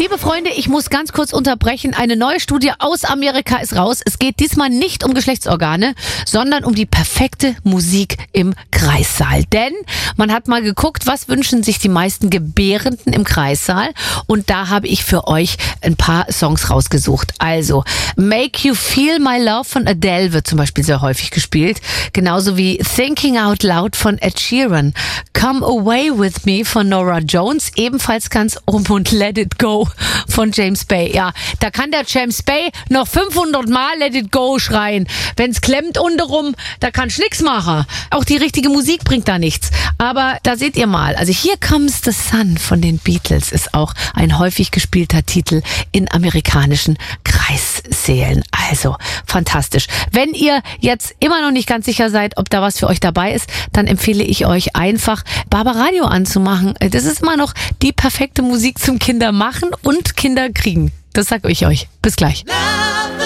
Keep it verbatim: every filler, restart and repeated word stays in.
Liebe Freunde, ich muss ganz kurz unterbrechen. Eine neue Studie aus Amerika ist raus. Es geht diesmal nicht um Geschlechtsorgane, sondern um die perfekte Musik im Kreissaal. Denn man hat mal geguckt, was wünschen sich die meisten Gebärenden im Kreissaal. Und da habe ich für euch ein paar Songs rausgesucht. Also, Make You Feel My Love von Adele wird zum Beispiel sehr häufig gespielt. Genauso wie Thinking Out Loud von Ed Sheeran. Come Away With Me von Norah Jones, ebenfalls ganz oben, und Let It Go von James Bay. Ja, da kann der James Bay noch fünfhundert Mal Let It Go schreien. Wenn's klemmt unterrum, da kannst du nix machen. Auch die richtige Musik bringt da nichts. Aber da seht ihr mal, also Here Comes the Sun von den Beatles ist auch ein häufig gespielter Titel in amerikanischen Kreissälen. Also fantastisch. Wenn ihr jetzt immer noch nicht ganz sicher seid, ob da was für euch dabei ist, dann empfehle ich euch einfach Barbaradio anzumachen. Das ist immer noch die perfekte Musik zum Kindermachen und Kinderkriegen. Das sag ich euch. Bis gleich.